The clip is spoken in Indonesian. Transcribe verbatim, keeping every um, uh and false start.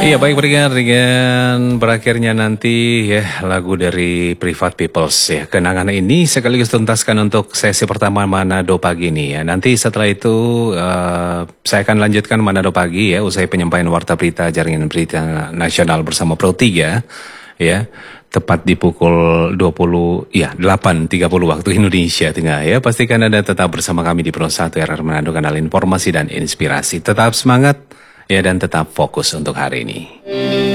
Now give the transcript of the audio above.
Iya, baik pendengar, dengan berakhirnya nanti ya lagu dari Private Peoples ya. Kenangan ini sekaligus tuntaskan untuk sesi pertama Manado Pagi ini ya. Nanti setelah itu eh, saya akan lanjutkan Manado Pagi ya usai penyampaian warta berita Jaringan Berita Nasional bersama Pro tiga ya. Tepat di pukul dua puluh, ya delapan tiga puluh waktu Indonesia Tengah ya. Pastikan Anda tetap bersama kami di Pro satu R R Manado, kanal informasi dan inspirasi. Tetap semangat ya dan tetap fokus untuk hari ini.